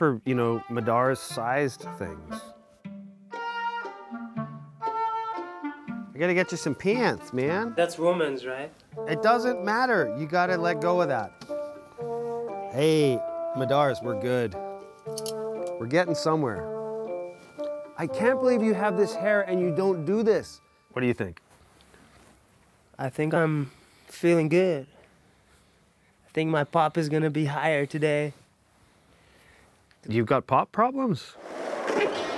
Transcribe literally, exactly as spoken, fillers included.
for, you know, Madars-sized things. I gotta get you some pants, man. That's women's, right? It doesn't matter. You gotta let go of that. Hey, Madars, we're good. We're getting somewhere. I can't believe you have this hair and you don't do this. What do you think? I think I'm feeling good. I think my pop is gonna be higher today. You've got pop problems?